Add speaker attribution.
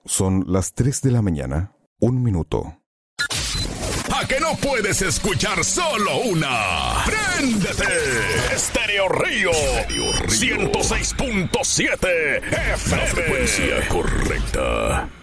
Speaker 1: Son las 3 de la mañana, 1 minuto.
Speaker 2: ¿A que no puedes escuchar solo una? ¡Préndete! Estéreo Río 106.7 FM. La frecuencia correcta.